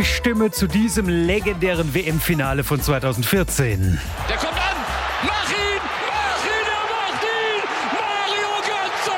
Stimme zu diesem legendären WM-Finale von 2014. Der kommt an! Mach ihn! Er macht ihn! Mario Götze!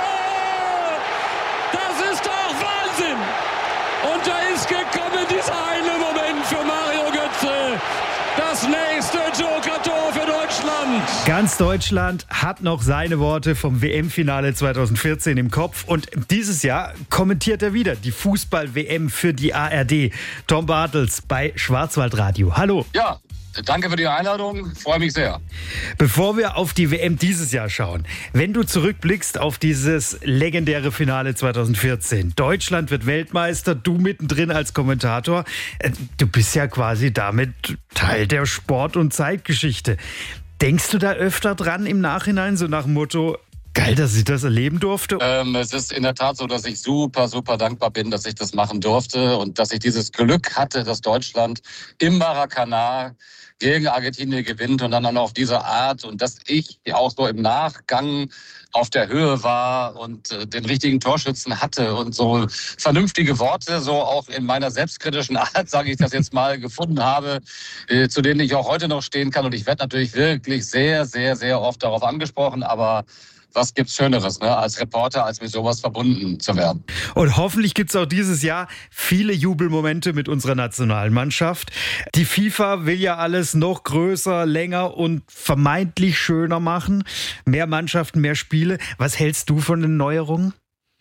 Das ist doch Wahnsinn! Und da ist gekommen dieser eine Moment für Mario Götze. Das nächste Joker-Tor für Deutschland. Ganz Deutschland hat noch seine Worte vom WM-Finale 2014 im Kopf. Und dieses Jahr kommentiert er wieder die Fußball-WM für die ARD. Tom Bartels bei Schwarzwaldradio. Hallo. Ja, danke für die Einladung. Freue mich sehr. Bevor wir auf die WM dieses Jahr schauen, wenn du zurückblickst auf dieses legendäre Finale 2014, Deutschland wird Weltmeister, du mittendrin als Kommentator, du bist ja quasi damit Teil der Sport- und Zeitgeschichte. Denkst du da öfter dran im Nachhinein, so nach dem Motto, geil, dass ich das erleben durfte? Es ist in der Tat so, dass ich super dankbar bin, dass ich das machen durfte und dass ich dieses Glück hatte, dass Deutschland im Maracanã gegen Argentinien gewinnt und dann auf diese Art und dass ich auch so im Nachgang auf der Höhe war und den richtigen Torschützen hatte und so vernünftige Worte, so auch in meiner selbstkritischen Art, sage ich das jetzt mal, gefunden habe, zu denen ich auch heute noch stehen kann. Und ich werde natürlich wirklich sehr oft darauf angesprochen, aber was gibt's Schöneres, ne, als Reporter, als mit sowas verbunden zu werden. Und hoffentlich gibt's auch dieses Jahr viele Jubelmomente mit unserer Nationalmannschaft. Die FIFA will ja alles noch größer, länger und vermeintlich schöner machen. Mehr Mannschaften, mehr Spiele. Was hältst du von den Neuerungen?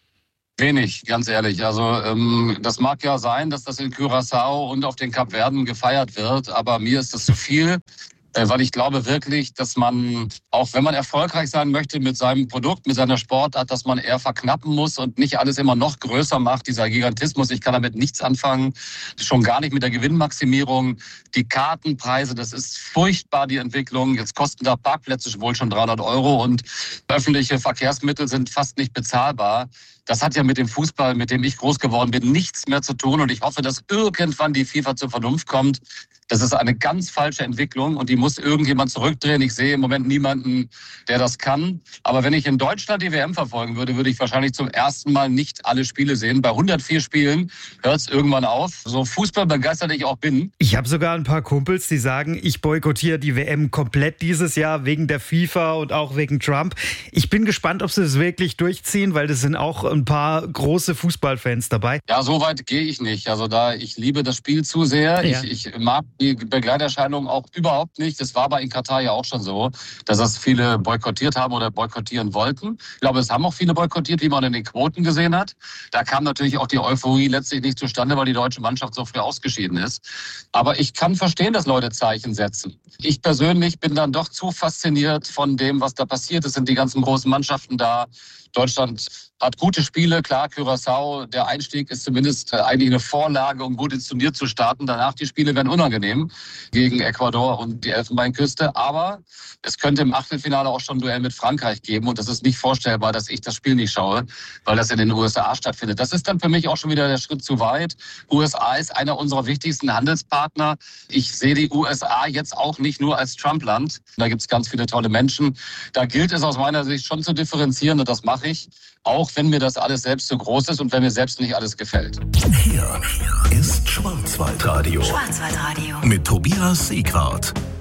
Wenig, ganz ehrlich. Also das mag ja sein, dass das in Curaçao und auf den Kapverden gefeiert wird, aber mir ist das zu viel. Weil ich glaube wirklich, dass man, auch wenn man erfolgreich sein möchte mit seinem Produkt, mit seiner Sportart, dass man eher verknappen muss und nicht alles immer noch größer macht. Dieser Gigantismus, ich kann damit nichts anfangen. Schon gar nicht mit der Gewinnmaximierung. Die Kartenpreise, das ist furchtbar, die Entwicklung. Jetzt kosten da Parkplätze wohl schon 300 € und öffentliche Verkehrsmittel sind fast nicht bezahlbar. Das hat ja mit dem Fußball, mit dem ich groß geworden bin, nichts mehr zu tun. Und ich hoffe, dass irgendwann die FIFA zur Vernunft kommt. Das ist eine ganz falsche Entwicklung und die muss irgendjemand zurückdrehen. Ich sehe im Moment niemanden, der das kann. Aber wenn ich in Deutschland die WM verfolgen würde, würde ich wahrscheinlich zum ersten Mal nicht alle Spiele sehen. Bei 104 Spielen hört es irgendwann auf. So fußballbegeistert ich auch bin. Ich habe sogar ein paar Kumpels, die sagen, ich boykottiere die WM komplett dieses Jahr wegen der FIFA und auch wegen Trump. Ich bin gespannt, ob sie das wirklich durchziehen, weil das sind auch ein paar große Fußballfans dabei. Ja, so weit gehe ich nicht. Also ich liebe das Spiel zu sehr. Ja. Ich mag die Begleiterscheinungen auch überhaupt nicht. Das war aber in Katar ja auch schon so, dass das viele boykottiert haben oder boykottieren wollten. Ich glaube, es haben auch viele boykottiert, wie man in den Quoten gesehen hat. Da kam natürlich auch die Euphorie letztlich nicht zustande, weil die deutsche Mannschaft so früh ausgeschieden ist. Aber ich kann verstehen, dass Leute Zeichen setzen. Ich persönlich bin dann doch zu fasziniert von dem, was da passiert. Es sind die ganzen großen Mannschaften da. Deutschland hat gute Spiele, klar, Curaçao, der Einstieg ist zumindest eigentlich eine Vorlage, um gut ins Turnier zu starten. Danach die Spiele werden unangenehm gegen Ecuador und die Elfenbeinküste. Aber es könnte im Achtelfinale auch schon ein Duell mit Frankreich geben. Und das ist nicht vorstellbar, dass ich das Spiel nicht schaue, weil das in den USA stattfindet. Das ist dann für mich auch schon wieder der Schritt zu weit. USA ist einer unserer wichtigsten Handelspartner. Ich sehe die USA jetzt auch nicht nur als Trump-Land. Da gibt es ganz viele tolle Menschen. Da gilt es aus meiner Sicht schon zu differenzieren und das mache ich. Auch wenn mir das alles selbst zu groß ist und wenn mir selbst nicht alles gefällt. Hier ist Schwarzwaldradio. Schwarzwaldradio. Mit Tobias Siegwart.